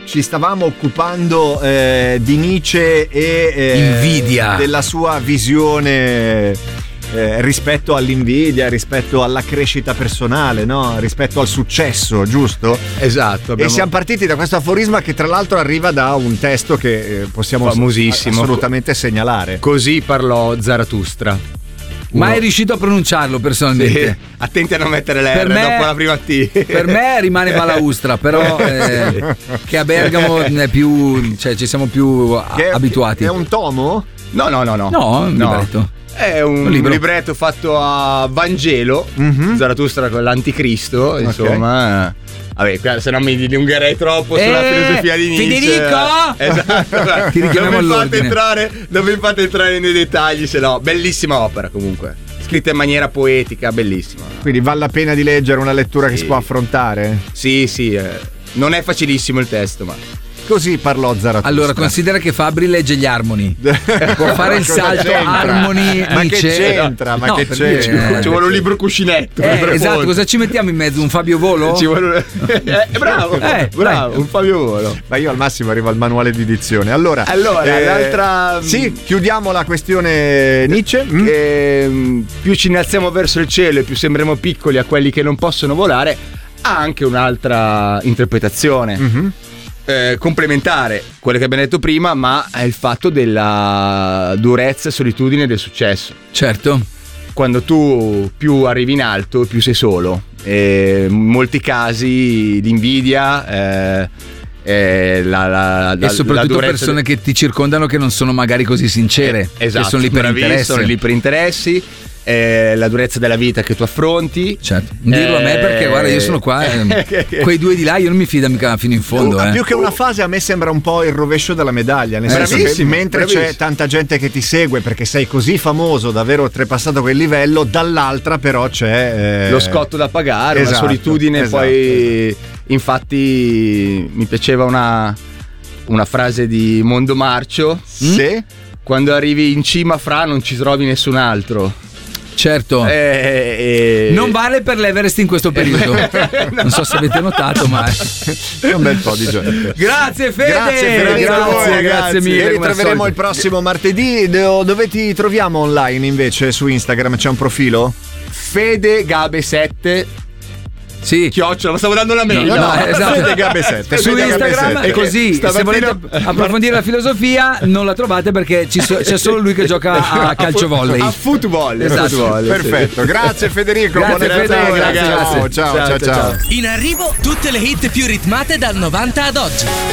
ci stavamo occupando di Nietzsche e invidia, della sua visione rispetto all'invidia, rispetto alla crescita personale, no? Rispetto al successo, giusto? Esatto. E siamo partiti da questo aforisma che tra l'altro arriva da un testo che possiamo famosissimo assolutamente segnalare. Così parlò Zarathustra. Ma hai riuscito a pronunciarlo personalmente? Sì. Attenti a non mettere l'R dopo la prima T. Per me rimane Balaustra, però che a Bergamo è più, cioè ci siamo più abituati. È un tomo? No. No, un libretto. È un libretto fatto a Vangelo, Zarathustra con l'anticristo, insomma. Vabbè, se no mi dilungherei troppo sulla filosofia di Nietzsche. Federico! Esatto. Ti richiamiamo all'ordine. Non mi fate entrare nei dettagli, se no. Bellissima opera comunque. Scritta in maniera poetica, bellissima. Quindi vale la pena di leggere, una lettura che si può affrontare? Sì. Non è facilissimo il testo, ma... Così parlò Zarathustra. Allora, considera che Fabri legge gli Harmony. Può fare il salto Harmony. Ma che c'entra? Ma che c'entra? Ci vuole un libro cuscinetto. Esatto, cosa ci mettiamo in mezzo? Un Fabio Volo? Ci vuole... bravo, un Fabio Volo. Ma io al massimo arrivo al manuale di edizione. Allora l'altra... Sì, chiudiamo la questione Nietzsche. Più ci innalziamo verso il cielo e più sembriamo piccoli a quelli che non possono volare, ha anche un'altra interpretazione. Complementare quello che abbiamo detto prima, ma è il fatto della durezza e solitudine del successo. Certo. Quando tu più arrivi in alto, più sei solo. In molti casi l'invidia e soprattutto persone che ti circondano che non sono magari così sincere, esatto, che sono lì per interessi. Sono lì per interessi. La durezza della vita che tu affronti. Certo. Dirlo a me perché guarda, io sono qua quei due di là io non mi fido mica fino in fondo. Più che una fase a me sembra un po' il rovescio della medaglia, nel senso che mentre c'è tanta gente che ti segue perché sei così famoso da aver oltrepassato quel livello, dall'altra però c'è lo scotto da pagare, una solitudine. Poi infatti mi piaceva una frase di Mondo Marcio. Sì. Quando arrivi in cima, fra, non ci trovi nessun altro. Certo. Non vale per l'Everest in questo periodo. No. Non so se avete notato, ma è un bel po' di gente. Grazie Fede. Grazie mille. Ci ritroveremo il prossimo martedì. Dove ti troviamo online invece? Su Instagram c'è un profilo? Fede Gabe 7. Sì, chiocciola, ma stavo dando la mail. Esatto. Su Instagram è così. Se volete approfondire la filosofia, non la trovate perché c'è solo lui che gioca a calcio volley. A football. Esatto. Perfetto. Sì. Grazie Federico. Grazie Fede. Ciao. In arrivo tutte le hit più ritmate dal 90 ad oggi.